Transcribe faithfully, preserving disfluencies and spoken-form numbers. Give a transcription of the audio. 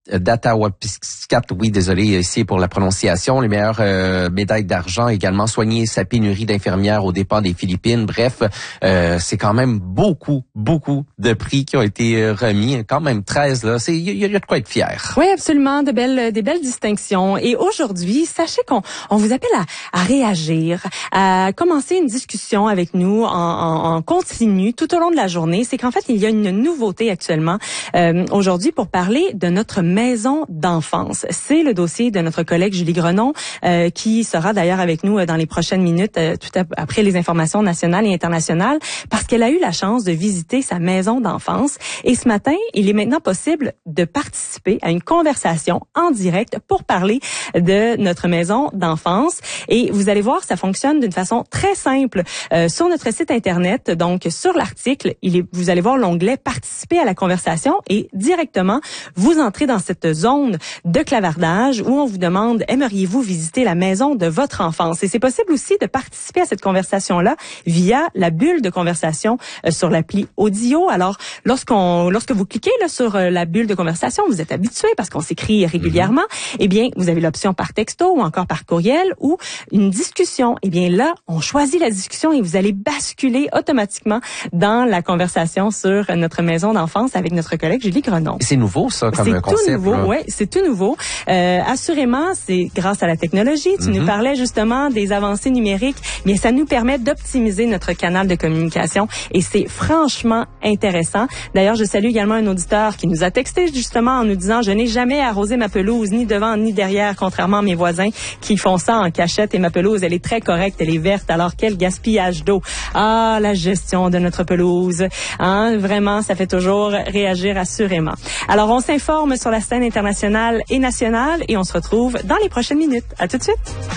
Datawapiskat, oui, désolé ici pour la prononciation. Les meilleures euh, médailles d'argent également, soigner sa pénurie d'infirmières aux dépens des Philippines. Bref, euh, c'est quand même beaucoup, beaucoup de prix qui ont été remis. Quand même treize, là, c'est il y, y a de quoi être fier. Oui, absolument, de belles, des belles distinctions. Et aujourd'hui, sachez qu'on on vous appelle à, à réagir, à commencer une discussion avec nous en, en, en continu tout au long de la journée. C'est qu'en fait, il y a une nouveauté actuellement euh, aujourd'hui pour parler de notre maison d'enfance. C'est le dossier de notre collègue Julie Grenon, euh, qui sera d'ailleurs avec nous dans les prochaines minutes, euh, tout après les informations nationales et internationales, parce qu'elle a eu la chance de visiter sa maison d'enfance. Et ce matin, il est maintenant possible de participer à une conversation en direct pour parler de notre maison d'enfance. Et vous allez voir, ça fonctionne d'une façon très simple. Euh, sur notre site Internet, donc sur l'article, il est, vous allez voir l'onglet « Participer à la conversation » et directement, vous entrez dans cette zone de clavardage où on vous demande « Aimeriez-vous visiter la maison de votre enfance ?» Et c'est possible aussi de participer à cette conversation-là via la bulle de conversation euh, sur l'appli Audio. Alors, lorsqu'on, lorsque vous cliquez là, sur euh, la bulle de conversation, vous êtes habitué parce qu'on s'écrit régulièrement, mm-hmm. eh bien, vous avez l'option par texto ou encore par courriel ou une discussion. Eh bien là, on choisit la discussion et vous allez basculer automatiquement dans la conversation sur notre maison d'enfance avec notre collègue Julie Grenon. C'est nouveau, ça, comme c'est concept. C'est tout nouveau, oui, c'est tout nouveau. Euh, assurément, c'est grâce à la technologie. Tu mm-hmm. nous parlais justement des avancées numériques. Mais ça nous permet d'optimiser notre canal de communication et c'est franchement intéressant. D'ailleurs, je salue également un auditeur qui nous a texté justement en nous disant « Je n'ai jamais arrosé ma pelouse, ni devant ni derrière, contrairement à mes voisins qui font ça en cachette et ma pelouse, elle est très correcte, elle est verte. Alors, quel gaspillage d'eau. Ah, la gestion de notre pelouse. Hein, vraiment, ça fait toujours réagir assurément. Alors, on s'informe sur la scène internationale et nationale et on se retrouve dans les prochaines minutes. À tout de suite.